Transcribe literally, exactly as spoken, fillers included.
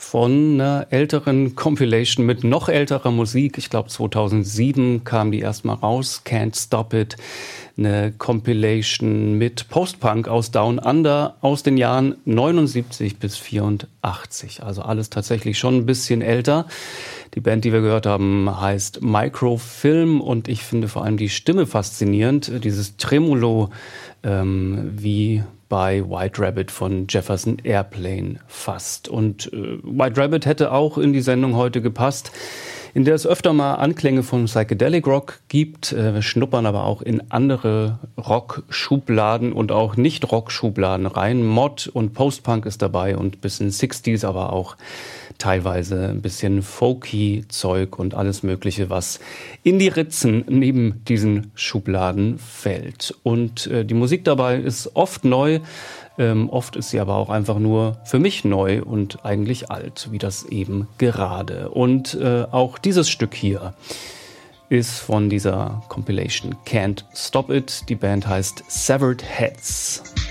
von einer älteren Compilation mit noch älterer Musik. Ich glaube zweitausendsieben kam die erstmal raus, Can't Stop It. Eine Compilation mit Post-Punk aus Down Under aus den Jahren neunundsiebzig bis vierundachtzig. Also alles tatsächlich schon ein bisschen älter. Die Band, die wir gehört haben, heißt Microfilm und ich finde vor allem die Stimme faszinierend. Dieses Tremolo, ähm, wie bei White Rabbit von Jefferson Airplane fast. Und äh, White Rabbit hätte auch in die Sendung heute gepasst, in der es öfter mal Anklänge von Psychedelic Rock gibt. Wir schnuppern aber auch in andere Rock-Schubladen und auch Nicht-Rock-Schubladen rein. Mod und Post-Punk ist dabei und ein bisschen sechziger, aber auch teilweise ein bisschen folky Zeug und alles Mögliche, was in die Ritzen neben diesen Schubladen fällt. Und äh, die Musik dabei ist oft neu. Ähm, oft ist sie aber auch einfach nur für mich neu und eigentlich alt, wie das eben gerade. Und äh, auch dieses Stück hier ist von dieser Compilation Can't Stop It. Die Band heißt Severed Heads.